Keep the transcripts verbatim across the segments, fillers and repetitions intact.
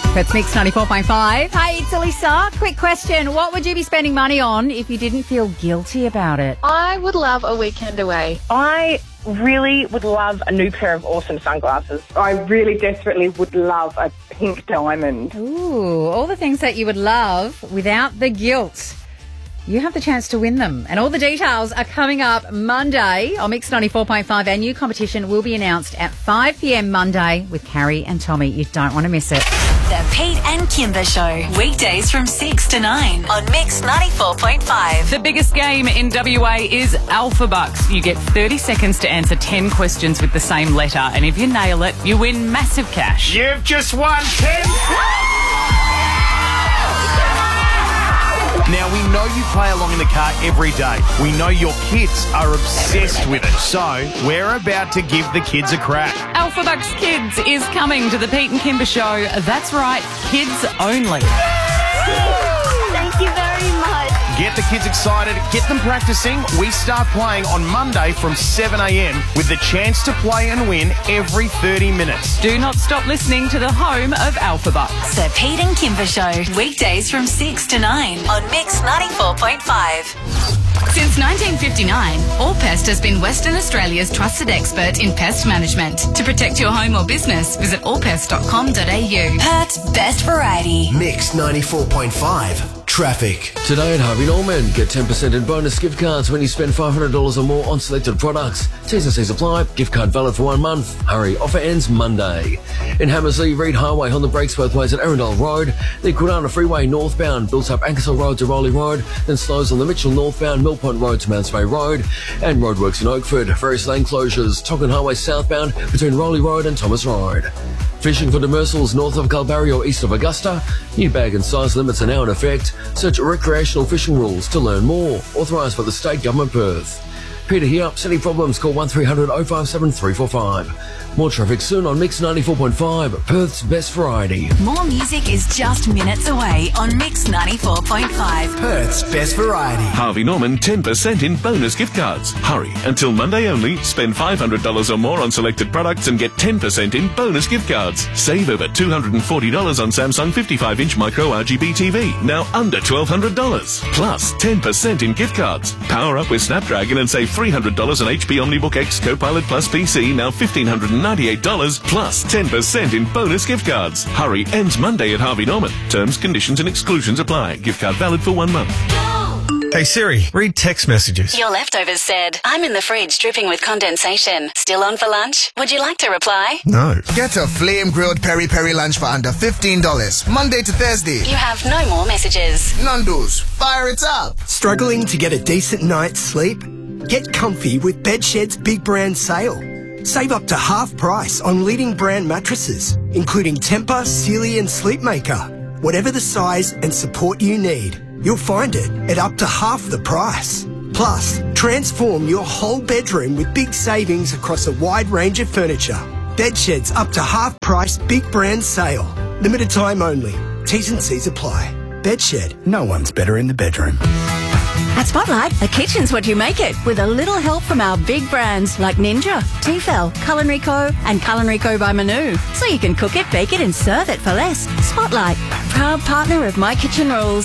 That's Mix ninety-four point five. Hey, it's Elisa. Quick question. What would you be spending money on if you didn't feel guilty about it? I would love a weekend away. I really would love a new pair of awesome sunglasses. I really desperately would love a pink diamond. Ooh, all the things that you would love without the guilt. You have the chance to win them. And all the details are coming up Monday on Mix ninety-four point five. Our new competition will be announced at five p.m. Monday with Carrie and Tommy. You don't want to miss it. The Pete and Kimber Show. Weekdays from six to nine on Mix ninety-four point five. The biggest game in W A is Alpha Bucks. You get thirty seconds to answer ten questions with the same letter. And if you nail it, you win massive cash. You've just won ten. Now, we know you play along in the car every day. We know your kids are obsessed with it. So, we're about to give the kids a crack. Alpha Bucks Kids is coming to the Pete and Kimber Show. That's right, kids only. Thank you very much. Get the kids excited. Get them practicing. We start playing on Monday from seven a.m. with the chance to play and win every thirty minutes. Do not stop listening to the home of Alpha Bucks. The Pete and Kimber Show. Weekdays from six to nine on Mix ninety-four point five. Since nineteen fifty-nine, Allpest has been Western Australia's trusted expert in pest management. To protect your home or business, visit allpest dot com dot a u. Perth's best variety. Mix ninety-four point five. Traffic. Today at Harvey Norman, get ten percent in bonus gift cards when you spend five hundred dollars or more on selected products. T's and C's apply. Gift card valid for one month. Hurry, offer ends Monday. In Hammersley, Reed Highway on the brakes both ways at Arundel Road. The Kwinana Freeway northbound builds up Ankersall Road to Rowley Road, then slows on the Mitchell northbound Mill Point Road to Mounts Bay Road. And roadworks in Oakford. Various lane closures. Tonkin Highway southbound between Rowley Road and Thomas Road. Fishing for demersals north of Kalbarri or east of Augusta. New bag and size limits are now in effect. Search recreational fishing rules to learn more. Authorised by the State Government Perth. Peter here. Any problems, call one three hundred oh five seven three four five. More traffic soon on Mix ninety-four point five, Perth's best variety. More music is just minutes away on Mix ninety-four point five. Perth's best variety. Harvey Norman, ten percent in bonus gift cards. Hurry, until Monday only. Spend five hundred dollars or more on selected products and get ten percent in bonus gift cards. Save over two hundred forty dollars on Samsung fifty-five inch micro R G B T V, now under twelve hundred dollars. Plus ten percent in gift cards. Power up with Snapdragon and save three hundred dollars on H P OmniBook X Copilot Plus P C, now fifteen hundred ninety-eight dollars, plus ten percent in bonus gift cards. Hurry, ends Monday at Harvey Norman. Terms, conditions and exclusions apply. Gift card valid for one month. Hey Siri, read text messages. Your leftovers said, I'm in the fridge dripping with condensation. Still on for lunch? Would you like to reply? No. Get a flame grilled peri peri lunch for under fifteen dollars. Monday to Thursday. You have no more messages. Nando's, fire it up. Struggling to get a decent night's sleep? Get comfy with Bedshed's big brand sale. Save up to half price on leading brand mattresses, including Tempur, Sealy and Sleepmaker. Whatever the size and support you need, you'll find it at up to half the price. Plus, transform your whole bedroom with big savings across a wide range of furniture. Bedshed's up to half price big brand sale. Limited time only. T's and C's apply. Bedshed, no one's better in the bedroom. At Spotlight, a kitchen's what you make it, with a little help from our big brands like Ninja, Tefal, Culinary Co and Culinary Co by Manu. So you can cook it, bake it and serve it for less. Spotlight, proud partner of My Kitchen Rules.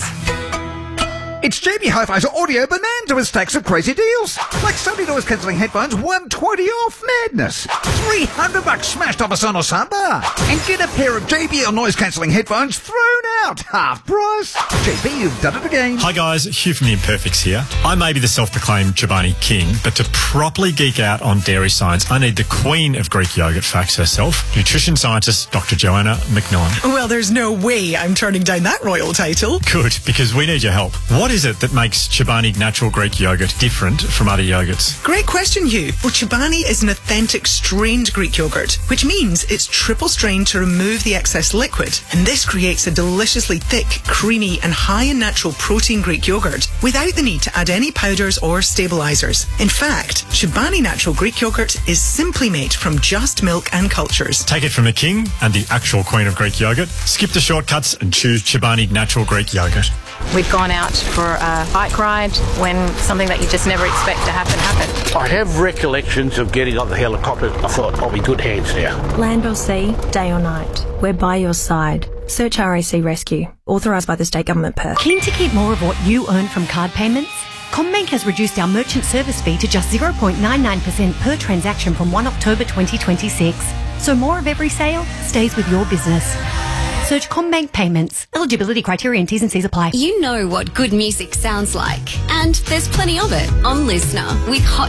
It's J B Hi-Fi's Audio Bonanza with stacks of crazy deals. Like Sony noise cancelling headphones, one hundred twenty off. Madness. three hundred bucks smashed off a Sonos soundbar. And get a pair of J B L noise cancelling headphones thrown out. Half price. J B, you've done it again. Hi guys, Hugh from The Imperfects here. I may be the self-proclaimed Chobani king, but to properly geek out on dairy science, I need the queen of Greek yogurt facts herself, nutrition scientist Doctor Joanna McMillan. Well, there's no way I'm turning down that royal title. Good, because we need your help. What is it that makes Chobani natural Greek yogurt different from other yogurts? Great question, Hugh. Well, Chobani is an authentic strained Greek yogurt, which means it's triple strained to remove the excess liquid. And this creates a deliciously thick, creamy and high in natural protein Greek yogurt without the need to add any powders or stabilizers. In fact, Chobani natural Greek yogurt is simply made from just milk and cultures. Take it from the king and the actual queen of Greek yogurt. Skip the shortcuts and choose Chobani natural Greek yogurt. We've gone out for a bike ride when something that you just never expect to happen happened. I have recollections of getting on the helicopter. I thought, I'll be good hands now. Land or sea, day or night, we're by your side. Search R A C Rescue, authorised by the State Government Perth. Keen to keep more of what you earn from card payments? CommBank has reduced our merchant service fee to just zero point nine nine percent per transaction from the first of October twenty twenty-six. So more of every sale stays with your business. Search CommBank Payments. Eligibility criteria and T's and C's apply. You know what good music sounds like. And there's plenty of it on Listener with hot